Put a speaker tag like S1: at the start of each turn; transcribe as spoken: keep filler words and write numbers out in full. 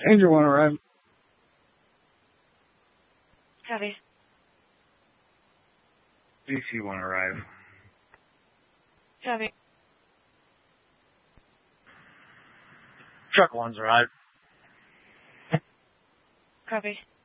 S1: Angel one arrive.
S2: Copy.
S3: D C one arrive.
S2: Copy.
S3: Truck one's arrived.
S2: Copy.